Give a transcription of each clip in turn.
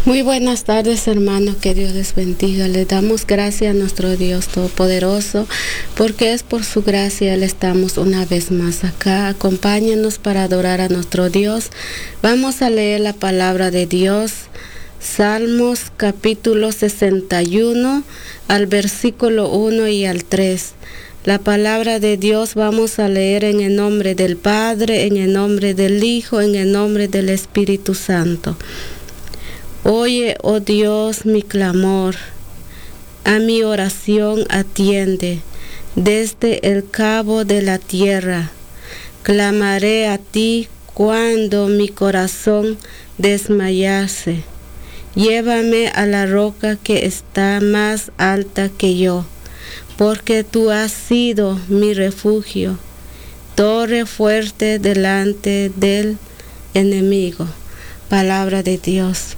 Muy buenas tardes, hermanos, que Dios les bendiga. Le damos gracias a nuestro Dios Todopoderoso, porque es por su gracia le estamos una vez más acá. Acompáñenos para adorar a nuestro Dios. Vamos a leer la palabra de Dios, Salmos capítulo 61, al versículo 1 y al 3. La palabra de Dios vamos a leer en el nombre del Padre, en el nombre del Hijo, en el nombre del Espíritu Santo. Oye, oh Dios, mi clamor, a mi oración atiende. Desde el cabo de la tierra, clamaré a ti cuando mi corazón desmayase. Llévame a la roca que está más alta que yo, porque tú has sido mi refugio, torre fuerte delante del enemigo. Palabra de Dios.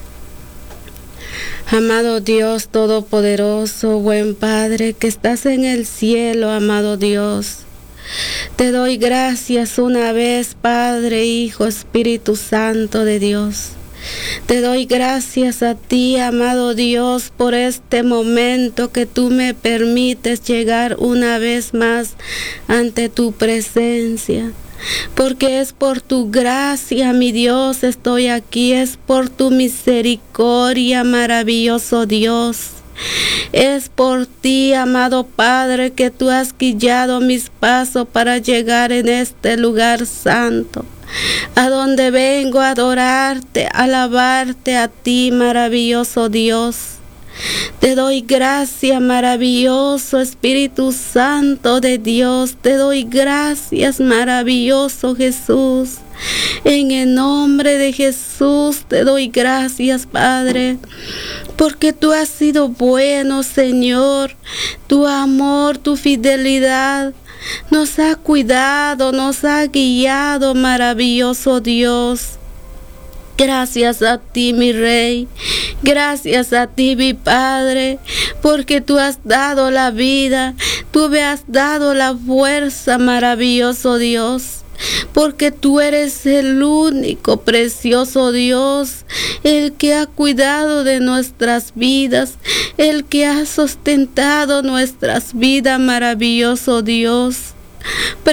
Amado Dios Todopoderoso, buen Padre, que estás en el cielo, amado Dios. Te doy gracias una vez, Padre, Hijo, Espíritu Santo de Dios. Te doy gracias a ti, amado Dios, por este momento que tú me permites llegar una vez más ante tu presencia. Porque es por tu gracia, mi Dios, estoy aquí, es por tu misericordia, maravilloso Dios. Es por ti, amado Padre, que tú has guiado mis pasos para llegar en este lugar santo, a donde vengo a adorarte, a alabarte a ti, maravilloso Dios. Te doy gracias, maravilloso Espíritu Santo de Dios. Te doy gracias, maravilloso Jesús. En el nombre de Jesús te doy gracias, Padre, porque tú has sido bueno, Señor. Tu amor, tu fidelidad nos ha cuidado, nos ha guiado, maravilloso Dios. Gracias a ti, mi Rey. Gracias a ti, mi Padre, porque tú has dado la vida, tú me has dado la fuerza, maravilloso Dios. Porque tú eres el único precioso Dios, el que ha cuidado de nuestras vidas, el que ha sustentado nuestras vidas, maravilloso Dios.